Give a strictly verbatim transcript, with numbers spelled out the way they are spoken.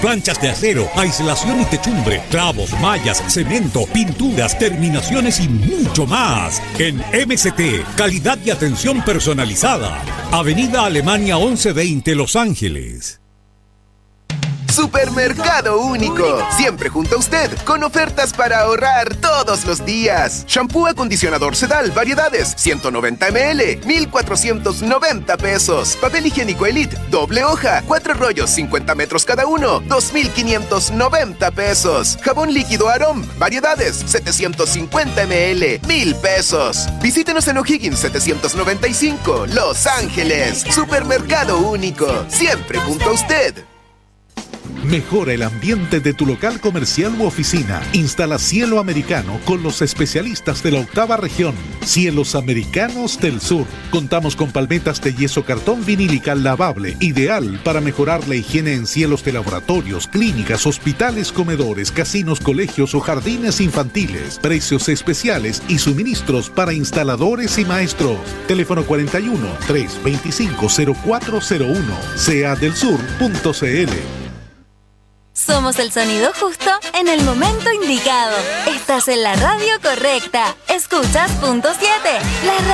planchas de acero, aislación y techumbre, clavos, mallas, cemento, pinturas, terminaciones y mucho más. En M C T, calidad y atención personalizada. Avenida Alemania once veinte, Los Ángeles. Supermercado Único, siempre junto a usted, con ofertas para ahorrar todos los días. Shampoo acondicionador Sedal, variedades, ciento noventa mililitros, mil cuatrocientos noventa pesos. Papel higiénico Elite, doble hoja, cuatro rollos, cincuenta metros cada uno, dos mil quinientos noventa pesos. Jabón líquido Arom, variedades, setecientos cincuenta mililitros, mil pesos. Visítenos en O'Higgins setecientos noventa y cinco, Los Ángeles. Supermercado Único, siempre junto a usted. Mejora el ambiente de tu local comercial u oficina. Instala Cielo Americano con los especialistas de la octava región. Cielos Americanos del Sur. Contamos con palmetas de yeso cartón vinílica lavable, ideal para mejorar la higiene en cielos de laboratorios, clínicas, hospitales, comedores, casinos, colegios o jardines infantiles. Precios especiales y suministros para instaladores y maestros. Teléfono cuarenta y uno, trescientos veinticinco, cero cuatro cero uno. sea del sur punto c l. Somos el sonido justo en el momento indicado. Estás en la radio correcta. Escuchas punto siete. La